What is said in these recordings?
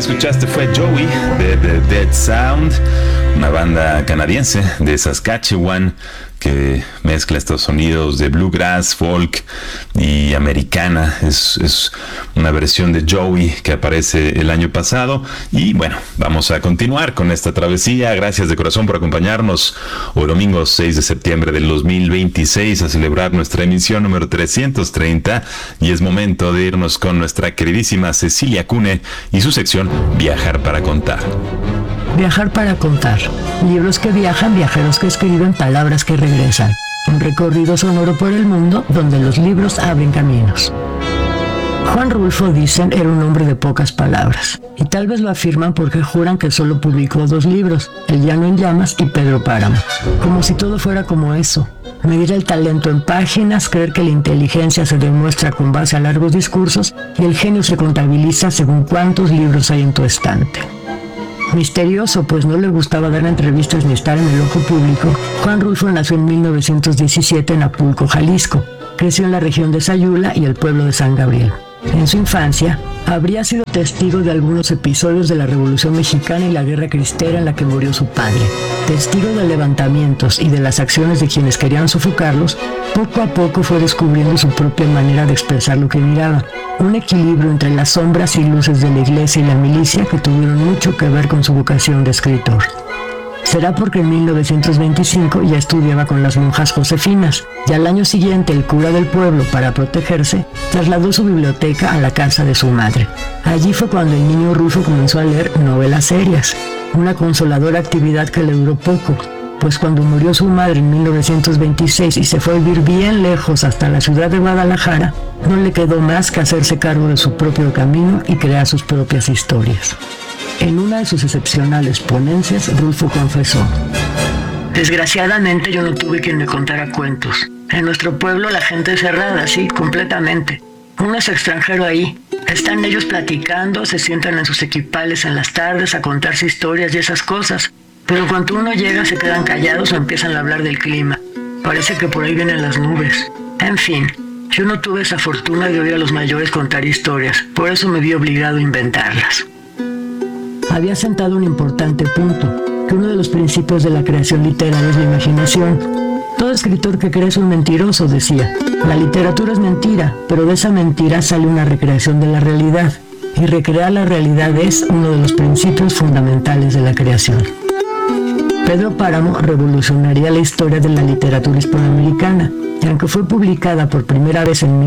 escuchaste fue Joey de The Dead Sound, una banda canadiense de Saskatchewan que mezcla estos sonidos de bluegrass, folk y americana. Es una versión de Joey que aparece el año pasado. Y bueno, vamos a continuar con esta travesía. Gracias de corazón por acompañarnos hoy domingo 6 de septiembre del 2026 a celebrar nuestra emisión número 330, y es momento de irnos con nuestra queridísima Cecilia Cune y su sección Viajar para contar. Viajar para contar. Libros que viajan, viajeros que escriben, palabras que regresan. Un recorrido sonoro por el mundo donde los libros abren caminos. Juan Rulfo, dicen, era un hombre de pocas palabras. Y tal vez lo afirman porque juran que solo publicó 2 libros, El llano en llamas y Pedro Páramo. Como si todo fuera como eso. Medir el talento en páginas, creer que la inteligencia se demuestra con base a largos discursos y el genio se contabiliza según cuántos libros hay en tu estante. Misterioso, pues no le gustaba dar entrevistas ni estar en el ojo público, Juan Rulfo nació en 1917 en Apulco, Jalisco. Creció en la región de Sayula y el pueblo de San Gabriel. En su infancia, habría sido testigo de algunos episodios de la Revolución Mexicana y la Guerra Cristera en la que murió su padre. Testigo de levantamientos y de las acciones de quienes querían sofocarlos, poco a poco fue descubriendo su propia manera de expresar lo que miraba. Un equilibrio entre las sombras y luces de la iglesia y la milicia que tuvieron mucho que ver con su vocación de escritor. Será porque en 1925 ya estudiaba con las monjas josefinas, y al año siguiente el cura del pueblo, para protegerse, trasladó su biblioteca a la casa de su madre. Allí fue cuando el niño Rulfo comenzó a leer novelas serias, una consoladora actividad que le duró poco, pues cuando murió su madre en 1926 y se fue a vivir bien lejos hasta la ciudad de Guadalajara, no le quedó más que hacerse cargo de su propio camino y crear sus propias historias. En una de sus excepcionales ponencias, Rulfo confesó: desgraciadamente yo no tuve quien me contara cuentos. En nuestro pueblo la gente es cerrada, sí, completamente. Uno es extranjero ahí. Están ellos platicando, se sientan en sus equipales en las tardes a contarse historias y esas cosas. Pero en cuanto uno llega se quedan callados o empiezan a hablar del clima. Parece que por ahí vienen las nubes. En fin, yo no tuve esa fortuna de oír a los mayores contar historias. Por eso me vi obligado a inventarlas. Había sentado un importante punto, que uno de los principios de la creación literaria es la imaginación. Todo escritor que cree es un mentiroso, decía. La literatura es mentira, pero de esa mentira sale una recreación de la realidad, y recrear la realidad es uno de los principios fundamentales de la creación. Pedro Páramo revolucionaría la historia de la literatura hispanoamericana, y aunque fue publicada por primera vez en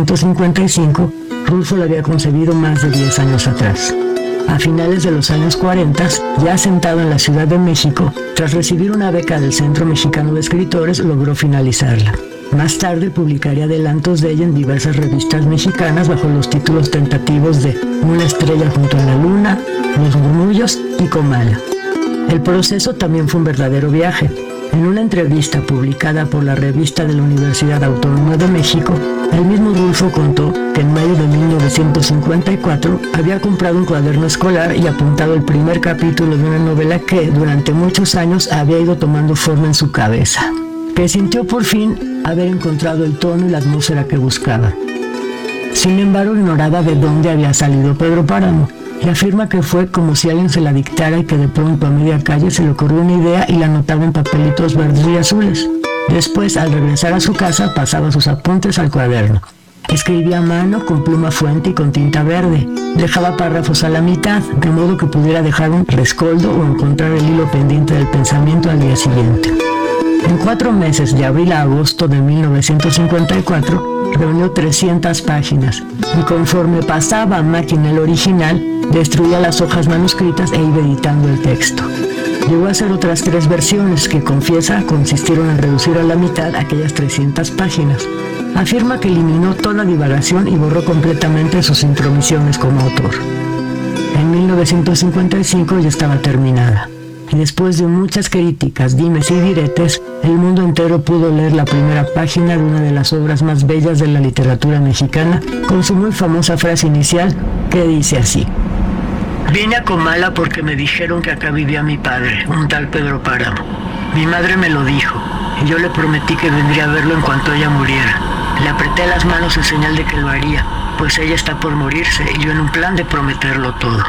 1955, Rulfo la había concebido más de 10 años atrás. A finales de los años 40, ya asentado en la Ciudad de México, tras recibir una beca del Centro Mexicano de Escritores, logró finalizarla. Más tarde publicaría adelantos de ella en diversas revistas mexicanas bajo los títulos tentativos de Una estrella junto a la luna, Los murmullos y Comala. El proceso también fue un verdadero viaje. En una entrevista publicada por la revista de la Universidad Autónoma de México, el mismo Rulfo contó que en mayo de 1954 había comprado un cuaderno escolar y apuntado el primer capítulo de una novela que durante muchos años había ido tomando forma en su cabeza, que sintió por fin haber encontrado el tono y la atmósfera que buscaba. Sin embargo, ignoraba de dónde había salido Pedro Páramo, y afirma que fue como si alguien se la dictara y que de pronto a media calle se le ocurrió una idea y la anotaba en papelitos verdes y azules. Después, al regresar a su casa, pasaba sus apuntes al cuaderno. Escribía a mano, con pluma fuente y con tinta verde. Dejaba párrafos a la mitad, de modo que pudiera dejar un rescoldo o encontrar el hilo pendiente del pensamiento al día siguiente. En 4 meses, de abril a agosto de 1954, reunió 300 páginas, y conforme pasaba a máquina el original, destruía las hojas manuscritas e iba editando el texto. Llegó a hacer otras 3 versiones que, confiesa, consistieron en reducir a la mitad aquellas 300 páginas. Afirma que eliminó toda divagación y borró completamente sus intromisiones como autor. En 1955 ya estaba terminada. Y después de muchas críticas, dimes y diretes, el mundo entero pudo leer la primera página de una de las obras más bellas de la literatura mexicana, con su muy famosa frase inicial, que dice así: vine a Comala porque me dijeron que acá vivía mi padre, un tal Pedro Páramo. Mi madre me lo dijo, y yo le prometí que vendría a verlo en cuanto ella muriera. Le apreté las manos en señal de que lo haría, pues ella está por morirse y yo en un plan de prometerlo todo.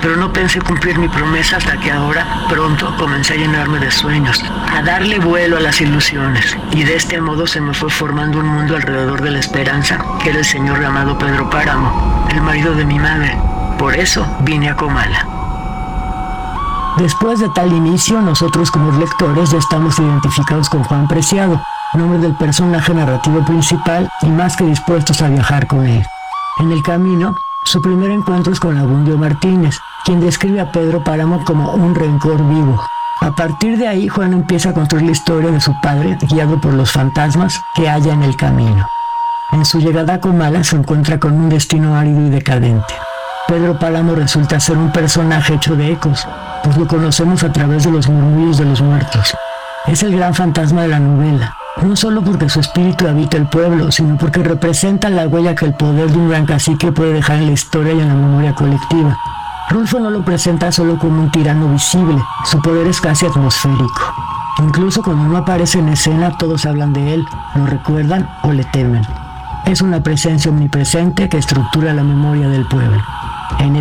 pero no pensé cumplir mi promesa hasta que ahora, pronto, comencé a llenarme de sueños, a darle vuelo a las ilusiones, y de este modo se me fue formando un mundo alrededor de la esperanza, que era el señor llamado Pedro Páramo, el marido de mi madre. Por eso vine a Comala. Después de tal inicio, nosotros como lectores ya estamos identificados con Juan Preciado, nombre del personaje narrativo principal, y más que dispuestos a viajar con él. En el camino, su primer encuentro es con Abundio Martínez, quien describe a Pedro Páramo como un rencor vivo. A partir de ahí, Juan empieza a construir la historia de su padre, guiado por los fantasmas que halla en el camino. En su llegada a Comala se encuentra con un destino árido y decadente. Pedro Páramo resulta ser un personaje hecho de ecos, pues lo conocemos a través de los murmullos de los muertos. Es el gran fantasma de la novela, no solo porque su espíritu habita el pueblo, sino porque representa la huella que el poder de un gran cacique puede dejar en la historia y en la memoria colectiva. Rulfo no lo presenta solo como un tirano visible, su poder es casi atmosférico. Incluso cuando no aparece en escena, todos hablan de él, lo recuerdan o le temen. Es una presencia omnipresente que estructura la memoria del pueblo. En